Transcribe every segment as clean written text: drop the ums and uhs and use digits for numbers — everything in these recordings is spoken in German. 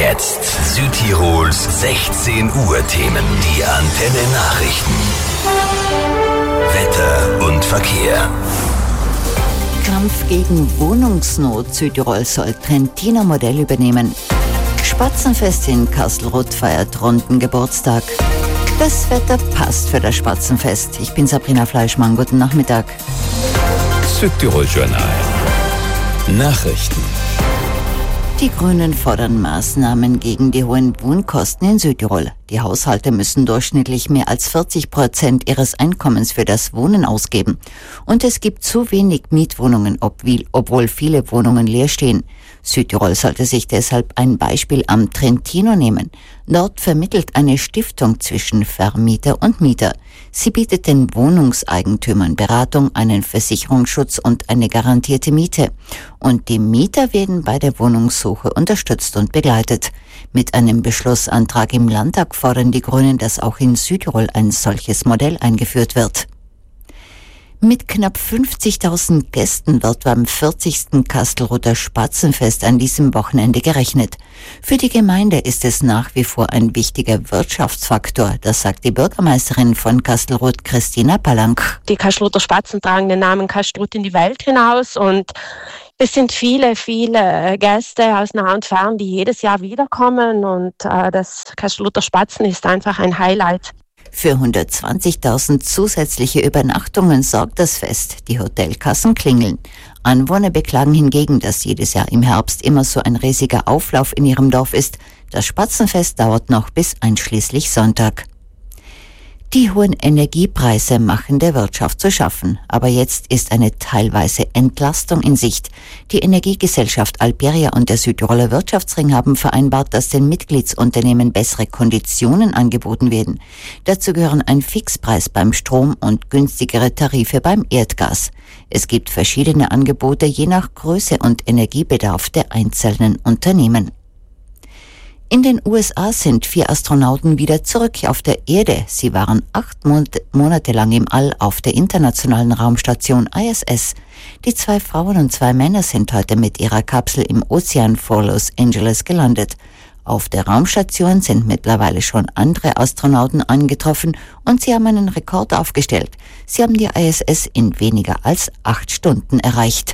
Jetzt Südtirols 16 Uhr Themen. Die Antenne Nachrichten. Wetter und Verkehr. Kampf gegen Wohnungsnot. Südtirol soll Trentiner Modell übernehmen. Spatzenfest in Kastelruth feiert runden Geburtstag. Das Wetter passt für das Spatzenfest. Ich bin Sabrina Fleischmann. Guten Nachmittag. Südtirol Journal. Nachrichten. Die Grünen fordern Maßnahmen gegen die hohen Wohnkosten in Südtirol. Die Haushalte müssen durchschnittlich mehr als 40% ihres Einkommens für das Wohnen ausgeben. Und es gibt zu wenig Mietwohnungen, obwohl viele Wohnungen leer stehen. Südtirol sollte sich deshalb ein Beispiel am Trentino nehmen. Dort vermittelt eine Stiftung zwischen Vermieter und Mieter. Sie bietet den Wohnungseigentümern Beratung, einen Versicherungsschutz und eine garantierte Miete. Und die Mieter werden bei der Wohnungssuche unterstützt und begleitet. Mit einem Beschlussantrag im Landtag fordern die Grünen, dass auch in Südtirol ein solches Modell eingeführt wird. Mit knapp 50.000 Gästen wird beim 40. Kastelruther Spatzenfest an diesem Wochenende gerechnet. Für die Gemeinde ist es nach wie vor ein wichtiger Wirtschaftsfaktor, das sagt die Bürgermeisterin von Kastelruth, Christina Palank. Die Kastelruther Spatzen tragen den Namen Kastelruth in die Welt hinaus und es sind viele Gäste aus nah und fern, die jedes Jahr wiederkommen und das Kastelruther Spatzen ist einfach ein Highlight. Für 120.000 zusätzliche Übernachtungen sorgt das Fest. Die Hotelkassen klingeln. Anwohner beklagen hingegen, dass jedes Jahr im Herbst immer so ein riesiger Auflauf in ihrem Dorf ist. Das Spatzenfest dauert noch bis einschließlich Sonntag. Die hohen Energiepreise machen der Wirtschaft zu schaffen. Aber jetzt ist eine teilweise Entlastung in Sicht. Die Energiegesellschaft Alperia und der Südtiroler Wirtschaftsring haben vereinbart, dass den Mitgliedsunternehmen bessere Konditionen angeboten werden. Dazu gehören ein Fixpreis beim Strom und günstigere Tarife beim Erdgas. Es gibt verschiedene Angebote je nach Größe und Energiebedarf der einzelnen Unternehmen. In den USA sind 4 Astronauten wieder zurück auf der Erde. Sie waren 8 Monate lang im All auf der internationalen Raumstation ISS. Die 2 Frauen und 2 Männer sind heute mit ihrer Kapsel im Ozean vor Los Angeles gelandet. Auf der Raumstation sind mittlerweile schon andere Astronauten angetroffen und sie haben einen Rekord aufgestellt. Sie haben die ISS in weniger als 8 Stunden erreicht.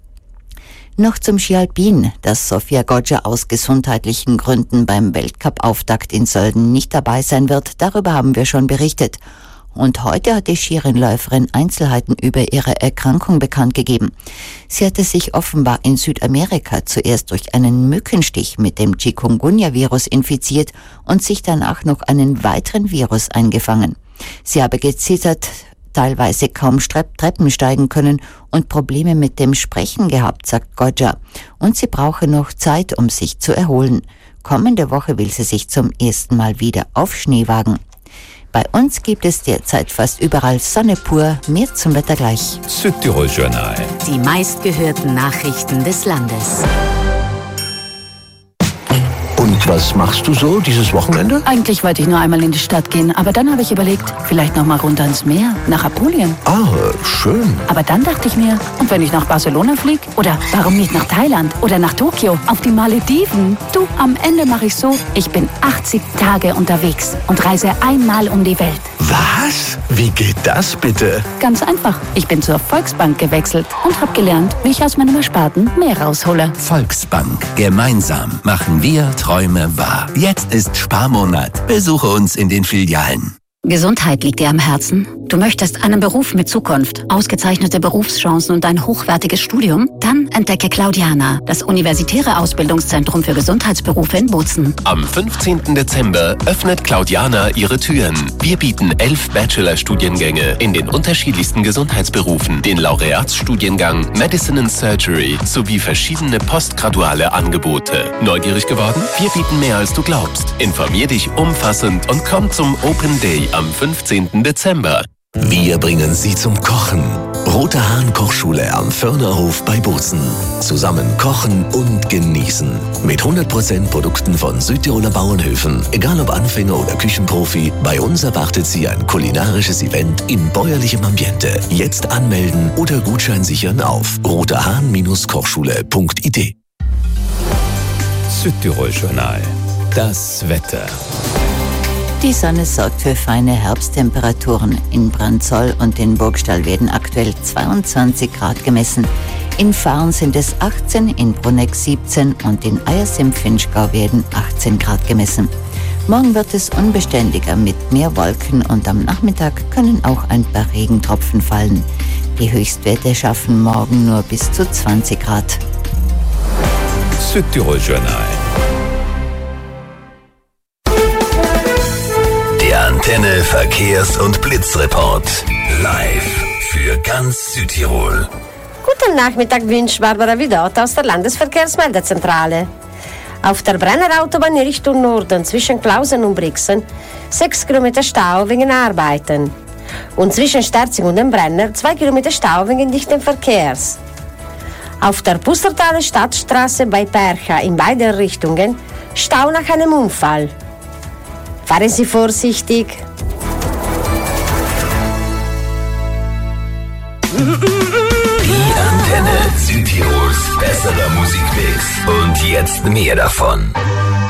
Noch zum Ski Alpin, dass Sofia Goggia aus gesundheitlichen Gründen beim Weltcup-Auftakt in Sölden nicht dabei sein wird, darüber haben wir schon berichtet. Und heute hat die Skirennläuferin Einzelheiten über ihre Erkrankung bekannt gegeben. Sie hatte sich offenbar in Südamerika zuerst durch einen Mückenstich mit dem Chikungunya-Virus infiziert und sich danach noch einen weiteren Virus eingefangen. Sie habe gezittert, teilweise kaum Treppen steigen können und Probleme mit dem Sprechen gehabt, sagt Goggia. Und sie brauche noch Zeit, um sich zu erholen. Kommende Woche will sie sich zum ersten Mal wieder auf Schnee wagen. Bei uns gibt es derzeit fast überall Sonne pur. Mehr zum Wetter gleich. Südtirol Journal. Die meistgehörten Nachrichten des Landes. Und was machst du so dieses Wochenende? Eigentlich wollte ich nur einmal in die Stadt gehen, aber dann habe ich überlegt, vielleicht noch mal runter ins Meer, nach Apulien. Ah, schön. Aber dann dachte ich mir, und wenn ich nach Barcelona fliege? Oder warum nicht nach Thailand oder nach Tokio, auf die Malediven? Du, am Ende mache ich so, ich bin 80 Tage unterwegs und reise einmal um die Welt. Was? Wie geht das bitte? Ganz einfach. Ich bin zur Volksbank gewechselt und habe gelernt, wie ich aus meinem Ersparten mehr raushole. Volksbank. Gemeinsam machen wir Träume wahr. Jetzt ist Sparmonat. Besuche uns in den Filialen. Gesundheit liegt dir am Herzen? Du möchtest einen Beruf mit Zukunft, ausgezeichnete Berufschancen und ein hochwertiges Studium? Dann entdecke Claudiana, das universitäre Ausbildungszentrum für Gesundheitsberufe in Bozen. Am 15. Dezember öffnet Claudiana ihre Türen. Wir bieten 11 Bachelor-Studiengänge in den unterschiedlichsten Gesundheitsberufen, den Laureatsstudiengang Medicine and Surgery sowie verschiedene postgraduale Angebote. Neugierig geworden? Wir bieten mehr, als du glaubst. Informier dich umfassend und komm zum Open Day am 15. Dezember. Wir bringen Sie zum Kochen. Rote Hahn Kochschule am Förnerhof bei Bozen. Zusammen kochen und genießen. Mit 100% Produkten von Südtiroler Bauernhöfen. Egal ob Anfänger oder Küchenprofi, bei uns erwartet Sie ein kulinarisches Event in bäuerlichem Ambiente. Jetzt anmelden oder Gutschein sichern auf rotehahn-kochschule.it. Südtirol-Journal. Das Wetter. Die Sonne sorgt für feine Herbsttemperaturen. In Brandzell und in Burgstall werden aktuell 22 Grad gemessen. In Fahren sind es 18, in Bruneck 17 und in Eiersim-Finchgau werden 18 Grad gemessen. Morgen wird es unbeständiger mit mehr Wolken und am Nachmittag können auch ein paar Regentropfen fallen. Die Höchstwerte schaffen morgen nur bis zu 20 Grad. Südtirol-Journal. Der Antenne Verkehrs- und Blitzreport. Live für ganz Südtirol. Guten Nachmittag wünscht Barbara Vidot aus der Landesverkehrsmeldezentrale. Auf der Brenner Autobahn in Richtung Norden zwischen Klausen und Brixen 6 Kilometer Stau wegen Arbeiten. Und zwischen Sterzing und dem Brenner 2 Kilometer Stau wegen dichten Verkehrs. Auf der Pustertaler Stadtstraße bei Percha in beiden Richtungen Stau nach einem Unfall. Fahren Sie vorsichtig. Die Antenne Südtirols besserer Musikmix. Und jetzt mehr davon.